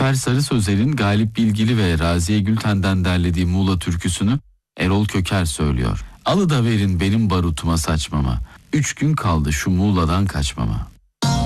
Lütfer Sarı Sözer'in Galip Bilgili ve Raziye Gülten'den derlediği Muğla türküsünü Erol Köker söylüyor. Alıda verin benim barutuma saçmama, 3 gün kaldı şu Muğla'dan kaçmama.